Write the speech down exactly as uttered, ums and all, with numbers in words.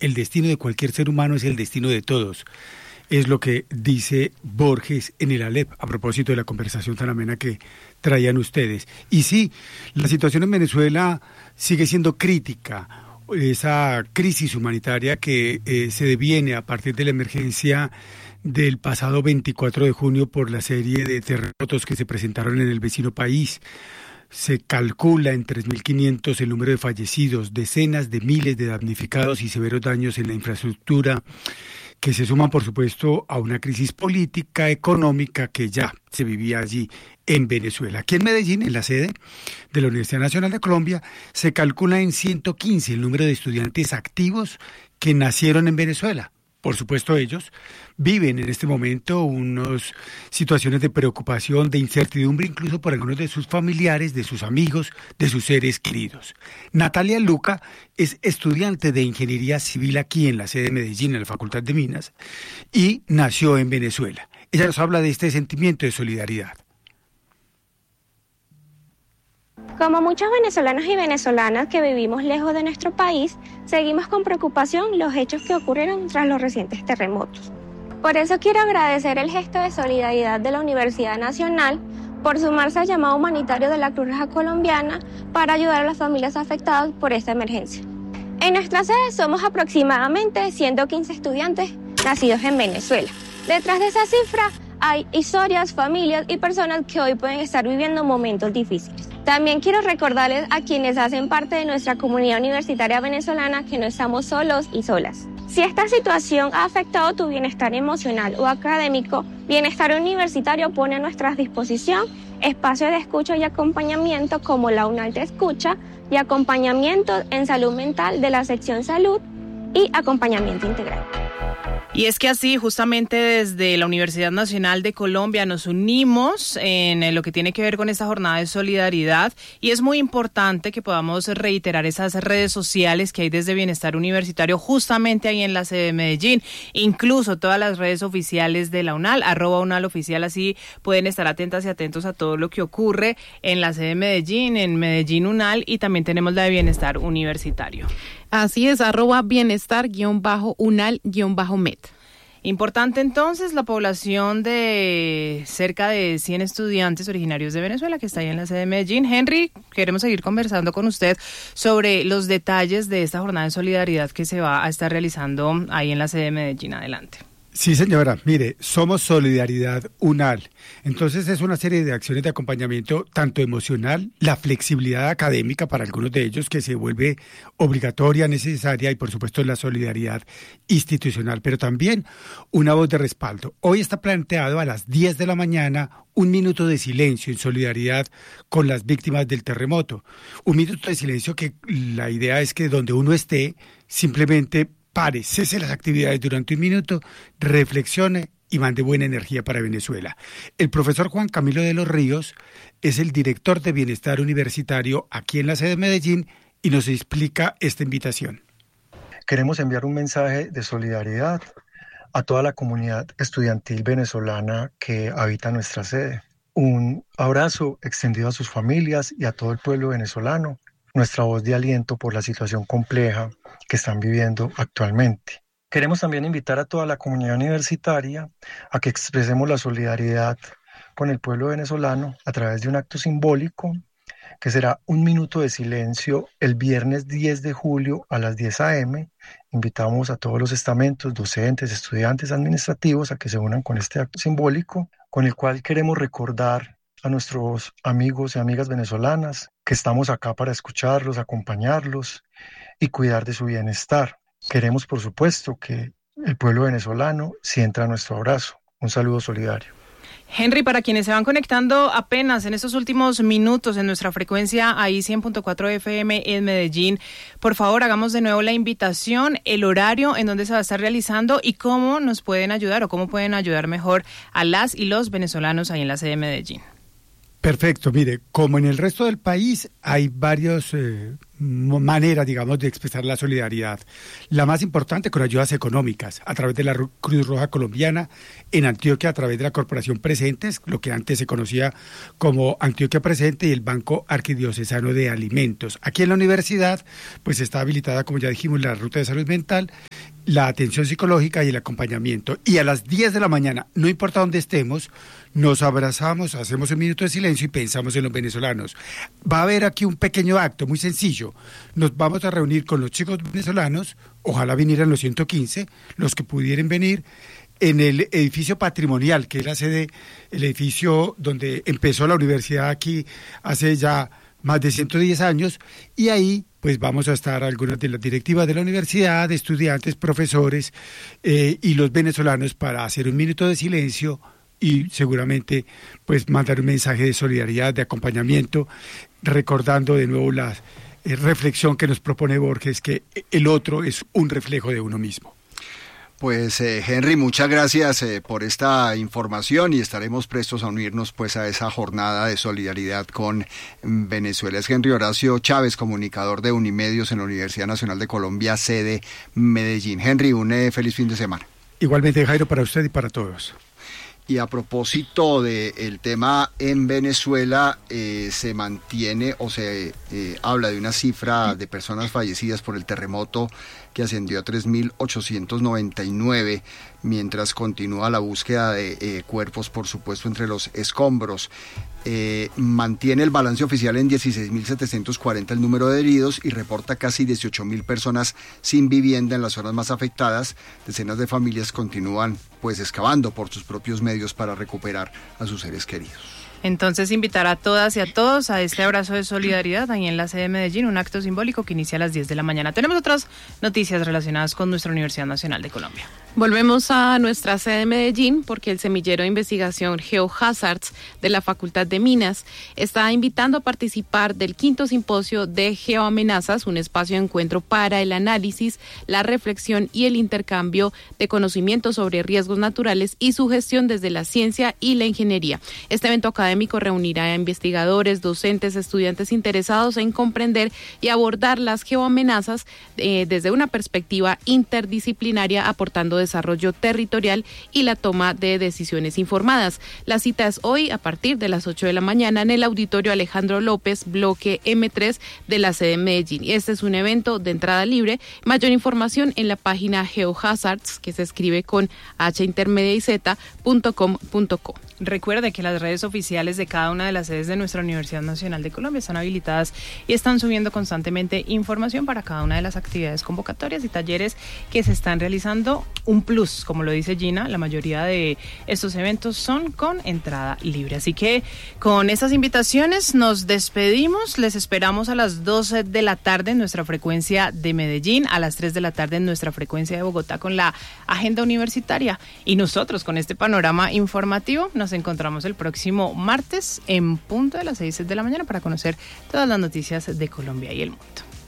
El destino de cualquier ser humano es el destino de todos. Es lo que dice Borges en el Aleph, a propósito de la conversación tan amena que traían ustedes. Y sí, la situación en Venezuela sigue siendo crítica. Esa crisis humanitaria que eh, se deviene a partir de la emergencia del pasado veinticuatro de junio por la serie de terremotos que se presentaron en el vecino país. Se calcula en tres mil quinientos el número de fallecidos, decenas de miles de damnificados y severos daños en la infraestructura, que se suman, por supuesto, a una crisis política, económica que ya se vivía allí en Venezuela. Aquí en Medellín, en la sede de la Universidad Nacional de Colombia, se calcula en ciento quince el número de estudiantes activos que nacieron en Venezuela. Por supuesto, ellos viven en este momento unas situaciones de preocupación, de incertidumbre, incluso por algunos de sus familiares, de sus amigos, de sus seres queridos. Natalia Luca es estudiante de Ingeniería Civil aquí en la sede de Medellín, en la Facultad de Minas, y nació en Venezuela. Ella nos habla de este sentimiento de solidaridad. Como muchos venezolanos y venezolanas que vivimos lejos de nuestro país, seguimos con preocupación los hechos que ocurrieron tras los recientes terremotos. Por eso quiero agradecer el gesto de solidaridad de la Universidad Nacional por sumarse al llamado humanitario de la Cruz Roja Colombiana para ayudar a las familias afectadas por esta emergencia. En nuestra sede somos aproximadamente ciento quince estudiantes nacidos en Venezuela. Detrás de esa cifra hay historias, familias y personas que hoy pueden estar viviendo momentos difíciles. También quiero recordarles a quienes hacen parte de nuestra comunidad universitaria venezolana que no estamos solos y solas. Si esta situación ha afectado tu bienestar emocional o académico, Bienestar Universitario pone a nuestra disposición espacios de escucha y acompañamiento como la UNAL Te Escucha y acompañamiento en salud mental de la sección salud y acompañamiento integral. Y es que así, justamente desde la Universidad Nacional de Colombia nos unimos en lo que tiene que ver con esta jornada de solidaridad y es muy importante que podamos reiterar esas redes sociales que hay desde Bienestar Universitario justamente ahí en la sede de Medellín, incluso todas las redes oficiales de la UNAL, arroba UNAL oficial, así pueden estar atentas y atentos a todo lo que ocurre en la sede de Medellín, en Medellín UNAL y también tenemos la de Bienestar Universitario. Así es, arroba bienestar guión bajo unal guión bajo med. Importante entonces la población de cerca de cien estudiantes originarios de Venezuela que está ahí en la sede de Medellín. Henry, queremos seguir conversando con usted sobre los detalles de esta jornada de solidaridad que se va a estar realizando ahí en la sede de Medellín. Adelante. Sí, señora. Mire, somos Solidaridad UNAL. Entonces es una serie de acciones de acompañamiento tanto emocional, la flexibilidad académica para algunos de ellos que se vuelve obligatoria, necesaria y por supuesto la solidaridad institucional, pero también una voz de respaldo. Hoy está planteado a las diez de la mañana un minuto de silencio en solidaridad con las víctimas del terremoto. Un minuto de silencio que la idea es que donde uno esté simplemente pare, cese las actividades durante un minuto, reflexione y mande buena energía para Venezuela. El profesor Juan Camilo de los Ríos es el director de Bienestar Universitario aquí en la sede de Medellín y nos explica esta invitación. Queremos enviar un mensaje de solidaridad a toda la comunidad estudiantil venezolana que habita nuestra sede. Un abrazo extendido a sus familias y a todo el pueblo venezolano. Nuestra voz de aliento por la situación compleja que están viviendo actualmente. Queremos también invitar a toda la comunidad universitaria a que expresemos la solidaridad con el pueblo venezolano a través de un acto simbólico que será un minuto de silencio el viernes diez de julio a las diez a eme. Invitamos a todos los estamentos, docentes, estudiantes, administrativos a que se unan con este acto simbólico con el cual queremos recordar a nuestros amigos y amigas venezolanas que estamos acá para escucharlos, acompañarlos y cuidar de su bienestar. Queremos, por supuesto, que el pueblo venezolano sienta nuestro abrazo. Un saludo solidario. Henry, para quienes se van conectando apenas en estos últimos minutos en nuestra frecuencia ahí cien punto cuatro F M en Medellín, por favor hagamos de nuevo la invitación, el horario en donde se va a estar realizando y cómo nos pueden ayudar o cómo pueden ayudar mejor a las y los venezolanos ahí en la sede de Medellín. Perfecto, mire, como en el resto del país hay varias eh, maneras, digamos, de expresar la solidaridad. La más importante con ayudas económicas, a través de la Cruz Roja Colombiana, en Antioquia a través de la Corporación Presentes, lo que antes se conocía como Antioquia Presente, y el Banco Arquidiocesano de Alimentos. Aquí en la universidad, pues está habilitada, como ya dijimos, la ruta de salud mental, la atención psicológica y el acompañamiento. Y a las diez de la mañana, no importa dónde estemos, nos abrazamos, hacemos un minuto de silencio y pensamos en los venezolanos. Va a haber aquí un pequeño acto muy sencillo. Nos vamos a reunir con los chicos venezolanos, ojalá vinieran los ciento quince, los que pudieran venir, en el edificio patrimonial, que es la sede, el edificio donde empezó la universidad aquí hace ya más de ciento diez años, y ahí pues vamos a estar algunas de las directivas de la universidad, estudiantes, profesores eh, y los venezolanos para hacer un minuto de silencio y seguramente pues mandar un mensaje de solidaridad, de acompañamiento, recordando de nuevo la eh, reflexión que nos propone Borges, que el otro es un reflejo de uno mismo. Pues eh, Henry, muchas gracias eh, por esta información y estaremos prestos a unirnos pues a esa jornada de solidaridad con Venezuela. Es Henry Horacio Chávez, comunicador de Unimedios en la Universidad Nacional de Colombia, sede Medellín. Henry, un eh, feliz fin de semana. Igualmente, Jairo, para usted y para todos. Y a propósito del tema en Venezuela, eh, se mantiene o se eh, habla de una cifra de personas fallecidas por el terremoto que ascendió a tres mil ochocientos noventa y nueve, mientras continúa la búsqueda de eh, cuerpos, por supuesto, entre los escombros. Eh, mantiene el balance oficial en dieciséis mil setecientos cuarenta el número de heridos y reporta casi dieciocho mil personas sin vivienda en las zonas más afectadas. Decenas de familias continúan pues excavando por sus propios medios para recuperar a sus seres queridos. Entonces, invitar a todas y a todos a este abrazo de solidaridad ahí en la sede de Medellín, un acto simbólico que inicia a las diez de la mañana. Tenemos otras noticias relacionadas con nuestra Universidad Nacional de Colombia. Volvemos a nuestra sede de Medellín porque el semillero de investigación GeoHazards de la Facultad de Minas está invitando a participar del quinto simposio de geoamenazas, un espacio de encuentro para el análisis, la reflexión y el intercambio de conocimientos sobre riesgos naturales y su gestión desde la ciencia y la ingeniería. Este evento académico reunirá a investigadores, docentes, estudiantes interesados en comprender y abordar las geoamenazas eh, desde una perspectiva interdisciplinaria, aportando desarrollo territorial y la toma de decisiones informadas. La cita es hoy a partir de las ocho de la mañana en el Auditorio Alejandro López, bloque eme tres de la sede de Medellín. Este es un evento de entrada libre. Mayor información en la página GeoHazards, que se escribe con H intermedia y Z, punto com punto co. Recuerde que las redes oficiales de cada una de las sedes de nuestra Universidad Nacional de Colombia están habilitadas y están subiendo constantemente información para cada una de las actividades convocatorias y talleres que se están realizando. Un plus, como lo dice Gina, la mayoría de estos eventos son con entrada libre. Así que con estas invitaciones nos despedimos. Les esperamos a las doce de la tarde en nuestra frecuencia de Medellín, a las tres de la tarde en nuestra frecuencia de Bogotá con la agenda universitaria. Y nosotros con este panorama informativo nos encontramos el próximo martes en punto de las seis de la mañana para conocer todas las noticias de Colombia y el mundo.